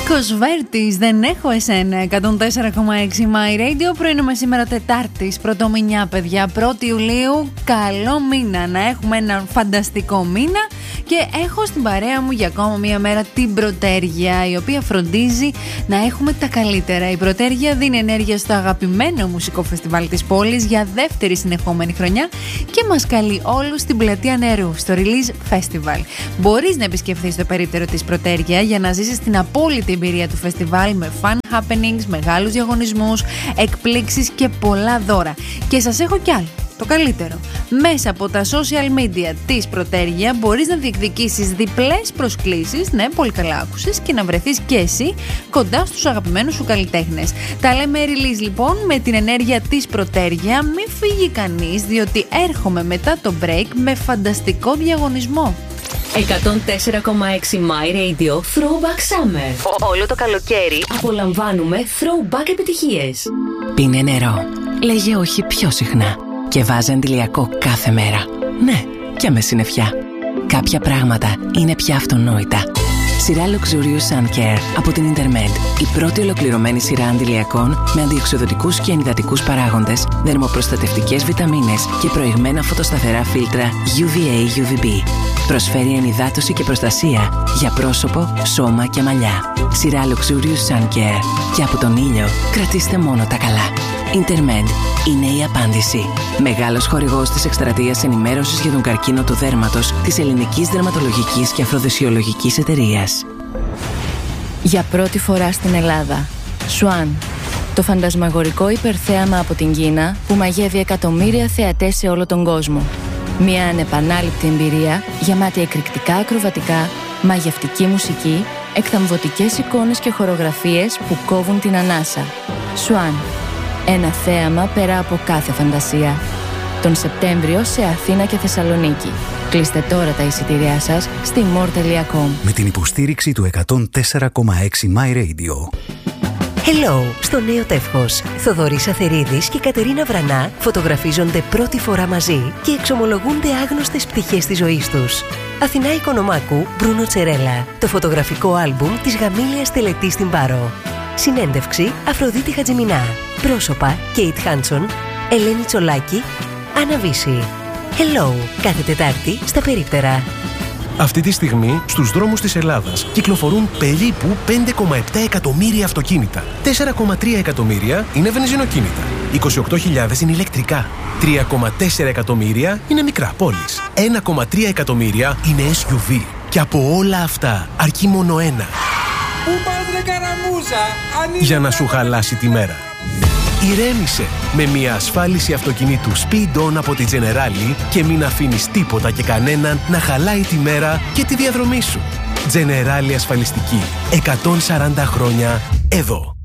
Κοσβέρτης, δεν έχω εσένα. 104,6 My Radio. Πρωινούμε σήμερα Τετάρτης, πρωτομηνιά, παιδιά. 1η Ιουλίου. Καλό μήνα. Να έχουμε έναν φανταστικό μήνα. Και έχω στην παρέα μου για ακόμα μία μέρα την Πρωτέργεια, η οποία φροντίζει να έχουμε τα καλύτερα. Η Πρωτέργεια δίνει ενέργεια στο αγαπημένο μουσικό φεστιβάλ της πόλης για δεύτερη συνεχόμενη χρονιά και μας καλεί όλους στην Πλατεία Νερού, στο Release Festival. Μπορείς να επισκεφθείς το περίπτερο της Πρωτέργεια για να ζήσεις την απόλυτη εμπειρία του φεστιβάλ με fun happenings, μεγάλους διαγωνισμούς, εκπλήξεις και πολλά δώρα. Και σας έχω κι άλλο. Το καλύτερο. Μέσα από τα social media της Πρωτέργεια μπορείς να διεκδικήσεις διπλές προσκλήσεις, ναι, πολύ καλά άκουσες, και να βρεθείς και εσύ κοντά στους αγαπημένους σου καλλιτέχνες. Τα λέμε Release λοιπόν με την ενέργεια της Πρωτέργεια. Μην φύγει κανείς, διότι έρχομαι μετά το break με φανταστικό διαγωνισμό. 104,6 My Radio Throwback Summer. Όλο το καλοκαίρι απολαμβάνουμε throwback επιτυχίες. Πίνε νερό. Λέγε όχι πιο συχνά. Και βάζε αντιλιακό κάθε μέρα. Ναι, και με συννεφιά. Κάποια πράγματα είναι πια αυτονόητα. Σειρά Luxurious Sun Care από την Intermed. Η πρώτη ολοκληρωμένη σειρά αντιλιακών με αντιοξυδοτικούς και ενυδατικούς παράγοντες, δερμοπροστατευτικές βιταμίνες και προηγμένα φωτοσταθερά φίλτρα UVA-UVB. Προσφέρει ενυδάτωση και προστασία για πρόσωπο, σώμα και μαλλιά. Σειρά Luxurious Sun Care. Και από τον ήλιο κρατήστε μόνο τα καλά. Intermed είναι η απάντηση. Μεγάλος χορηγός της εκστρατείας ενημέρωσης για τον καρκίνο του δέρματος της Ελληνικής Δερματολογικής και Αφροδεσιολογικής Εταιρείας. Για πρώτη φορά στην Ελλάδα, Swan, το φαντασμαγορικό υπερθέαμα από την Κίνα που μαγεύει εκατομμύρια θεατές σε όλο τον κόσμο. Μια ανεπανάληπτη εμπειρία γεμάτη εκρηκτικά ακροβατικά, μαγευτική μουσική, εκθαμβωτικές εικόνες και χορογραφίες που κόβουν την ανάσα. Swan. Ένα θέαμα πέρα από κάθε φαντασία. Τον Σεπτέμβριο σε Αθήνα και Θεσσαλονίκη. Κλείστε τώρα τα εισιτήριά σας στη more.com. Με την υποστήριξη του 104,6 My Radio. Hello, στο νέο τεύχος. Θοδωρής Αθερίδης και Κατερίνα Βρανά φωτογραφίζονται πρώτη φορά μαζί και εξομολογούνται άγνωστες πτυχές της ζωής τους. Αθηνά Οικονομάκου, Μπρούνο Τσερέλα. Το φωτογραφικό άλμπουμ της γαμήλιας τελετής στην Πάρο. Συνέντευξη Αφροδίτη Χατζημινά. Πρόσωπα Κέιτ Χάντσον, Ελένη Τσολάκη, Άννα Βύση. Hello, κάθε Τετάρτη στα περίπτερα. Αυτή τη στιγμή στους δρόμους της Ελλάδας κυκλοφορούν περίπου 5,7 εκατομμύρια αυτοκίνητα. 4,3 εκατομμύρια είναι βενζινοκίνητα. 28.000 είναι ηλεκτρικά. 3,4 εκατομμύρια είναι μικρά πόλεις. 1,3 εκατομμύρια είναι SUV. Και από όλα αυτά αρκεί μόνο ένα. Πού πας ρε καραμούζα, για να σου χαλάσει τη μέρα. Ηρέμησε με μια ασφάλιση αυτοκινήτου Speed On από τη Generali και μην αφήνεις τίποτα και κανέναν να χαλάει τη μέρα και τη διαδρομή σου. Generali ασφαλιστική. 140 χρόνια εδώ.